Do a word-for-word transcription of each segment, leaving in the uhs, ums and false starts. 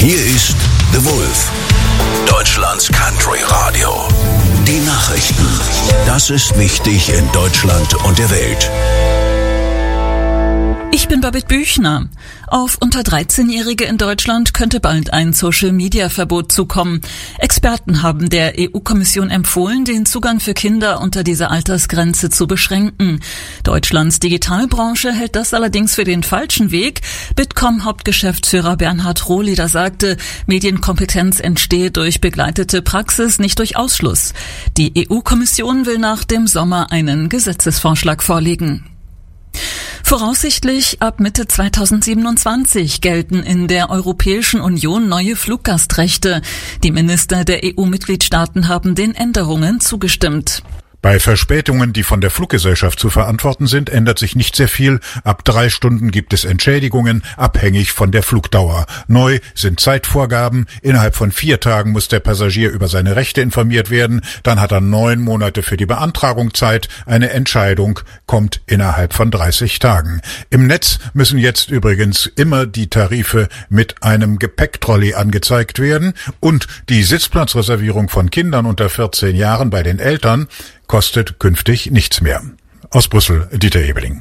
Hier ist The Wolf, Deutschlands Country Radio. Die Nachrichten. Das ist wichtig in Deutschland und der Welt. Ich bin Babette Büchner. Auf unter dreizehnjährige in Deutschland könnte bald ein Social-Media-Verbot zukommen. Experten haben der E U-Kommission empfohlen, den Zugang für Kinder unter dieser Altersgrenze zu beschränken. Deutschlands Digitalbranche hält das allerdings für den falschen Weg. Bitkom-Hauptgeschäftsführer Bernhard Rohleder sagte, Medienkompetenz entstehe durch begleitete Praxis, nicht durch Ausschluss. Die E U-Kommission will nach dem Sommer einen Gesetzesvorschlag vorlegen. Voraussichtlich ab Mitte zweitausendsiebenundzwanzig gelten in der Europäischen Union neue Fluggastrechte. Die Minister der E U-Mitgliedstaaten haben den Änderungen zugestimmt. Bei Verspätungen, die von der Fluggesellschaft zu verantworten sind, ändert sich nicht sehr viel. Ab drei Stunden gibt es Entschädigungen, abhängig von der Flugdauer. Neu sind Zeitvorgaben. Innerhalb von vier Tagen muss der Passagier über seine Rechte informiert werden. Dann hat er neun Monate für die Beantragung Zeit. Eine Entscheidung kommt innerhalb von dreißig Tagen. Im Netz müssen jetzt übrigens immer die Tarife mit einem Gepäcktrolley angezeigt werden. Und die Sitzplatzreservierung von Kindern unter vierzehn Jahren bei den Eltern kostet künftig nichts mehr. Aus Brüssel, Dieter Ebeling.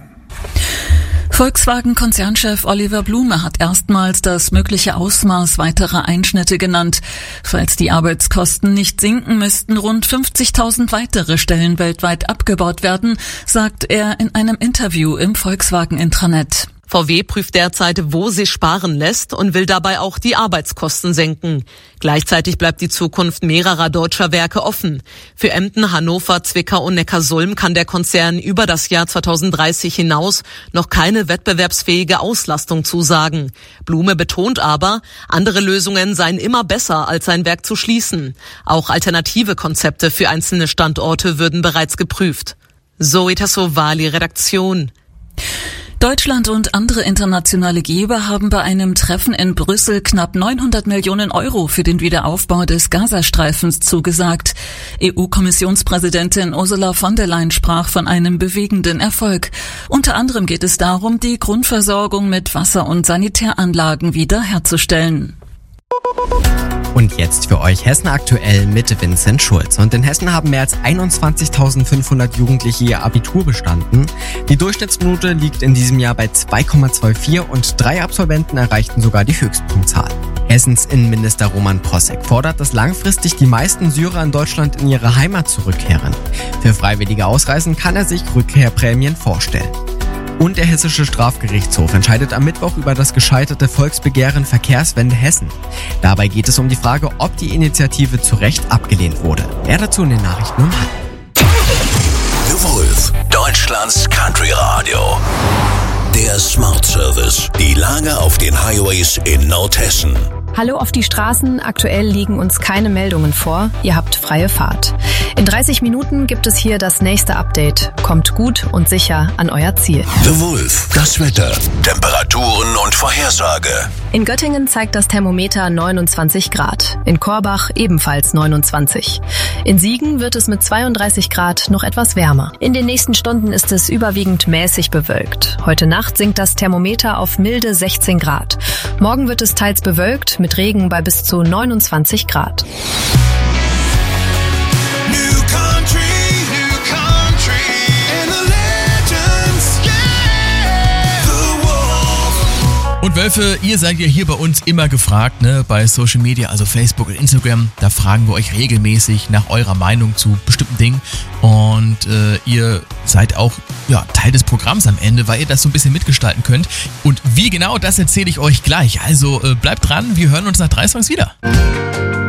Volkswagen-Konzernchef Oliver Blume hat erstmals das mögliche Ausmaß weiterer Einschnitte genannt. Falls die Arbeitskosten nicht sinken, müssten rund fünfzigtausend weitere Stellen weltweit abgebaut werden, sagt er in einem Interview im Volkswagen-Intranet. V W prüft derzeit, wo sich sparen lässt und will dabei auch die Arbeitskosten senken. Gleichzeitig bleibt die Zukunft mehrerer deutscher Werke offen. Für Emden, Hannover, Zwickau und Neckarsulm kann der Konzern über das Jahr zweitausenddreißig hinaus noch keine wettbewerbsfähige Auslastung zusagen. Blume betont aber, andere Lösungen seien immer besser, als ein Werk zu schließen. Auch alternative Konzepte für einzelne Standorte würden bereits geprüft. Zoe Tassovali, Redaktion. Deutschland und andere internationale Geber haben bei einem Treffen in Brüssel knapp neunhundert Millionen Euro für den Wiederaufbau des Gazastreifens zugesagt. E U-Kommissionspräsidentin Ursula von der Leyen sprach von einem bewegenden Erfolg. Unter anderem geht es darum, die Grundversorgung mit Wasser- und Sanitäranlagen wiederherzustellen. Und jetzt für euch Hessen aktuell mit Vincent Schulz. Und in Hessen haben mehr als einundzwanzigtausendfünfhundert Jugendliche ihr Abitur bestanden. Die Durchschnittsnote liegt in diesem Jahr bei zwei Komma vierundzwanzig und drei Absolventen erreichten sogar die Höchstpunktzahl. Hessens Innenminister Roman Posek fordert, dass langfristig die meisten Syrer in Deutschland in ihre Heimat zurückkehren. Für freiwillige Ausreisen kann er sich Rückkehrprämien vorstellen. Und der Hessische Strafgerichtshof entscheidet am Mittwoch über das gescheiterte Volksbegehren Verkehrswende Hessen. Dabei geht es um die Frage, ob die Initiative zu Recht abgelehnt wurde. Mehr dazu in den Nachrichten um halb. The Wolf, Deutschlands Country Radio. Der Smart Service. Die Lage auf den Highways in Nordhessen. Hallo auf die Straßen. Aktuell liegen uns keine Meldungen vor. Ihr habt freie Fahrt. In dreißig Minuten gibt es hier das nächste Update. Kommt gut und sicher an euer Ziel. The Wolf, das Wetter, Temperaturen und Vorhersage. In Göttingen zeigt das Thermometer neunundzwanzig Grad. In Korbach ebenfalls neunundzwanzig. In Siegen wird es mit zweiunddreißig Grad noch etwas wärmer. In den nächsten Stunden ist es überwiegend mäßig bewölkt. Heute Nacht sinkt das Thermometer auf milde sechzehn Grad. Morgen wird es teils bewölkt, mit Regen bei bis zu neunundzwanzig Grad. Und Wölfe, ihr seid ja hier bei uns immer gefragt, ne, bei Social Media, also Facebook und Instagram. Da fragen wir euch regelmäßig nach eurer Meinung zu bestimmten Dingen. Und äh, ihr seid auch ja, Teil des Programms am Ende, weil ihr das so ein bisschen mitgestalten könnt. Und wie genau, das erzähle ich euch gleich. Also äh, bleibt dran, wir hören uns nach drei Songs wieder.